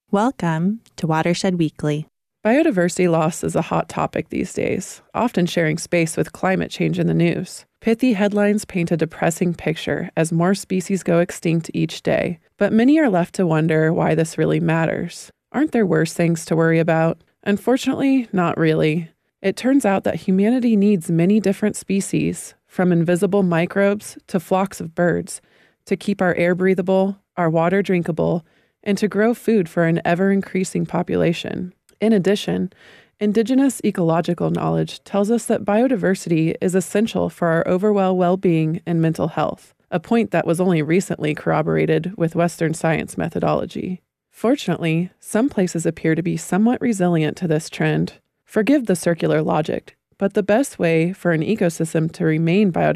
Welcome to Watershed Weekly. Biodiversity loss is a hot topic these days, often sharing space with climate change in the news. Pithy headlines paint a depressing picture as more species go extinct each day, but many are left to wonder why this really matters. Aren't there worse things to worry about? Unfortunately, not really. It turns out that humanity needs many different species, from invisible microbes to flocks of birds, to keep our air breathable, our water drinkable, and to grow food for an ever-increasing population. In addition, indigenous ecological knowledge tells us that biodiversity is essential for our overall well-being and mental health, a point that was only recently corroborated with Western science methodology. Fortunately, some places appear to be somewhat resilient to this trend. Forgive the circular logic, but the best way for an ecosystem to remain biodiverse